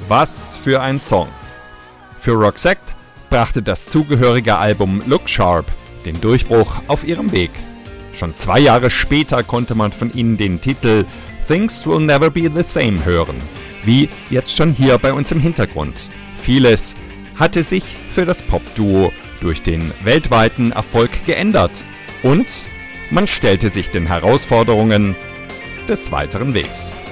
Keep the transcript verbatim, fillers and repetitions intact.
Was für ein Song! Für Roxette brachte das zugehörige Album Look Sharp den Durchbruch auf ihrem Weg. Schon zwei Jahre später konnte man von ihnen den Titel Things Will Never Be the Same hören, wie jetzt schon hier bei uns im Hintergrund. Vieles hatte sich für das Popduo durch den weltweiten Erfolg geändert und man stellte sich den Herausforderungen des weiteren Wegs.